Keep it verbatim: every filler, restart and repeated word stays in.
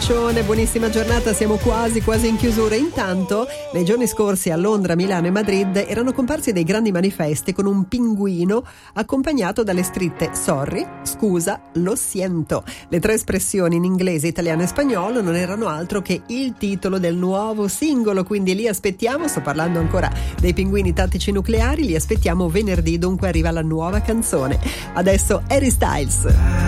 bacione, buonissima giornata, siamo quasi quasi in chiusura. Intanto nei giorni scorsi a Londra, Milano e Madrid erano comparsi dei grandi manifesti con un pinguino accompagnato dalle scritte sorry, scusa, lo siento. Le tre espressioni in inglese, italiano e spagnolo non erano altro che il titolo del nuovo singolo, quindi li aspettiamo. Sto parlando ancora dei pinguini tattici nucleari, li aspettiamo venerdì, dunque arriva la nuova canzone. Adesso Harry Styles.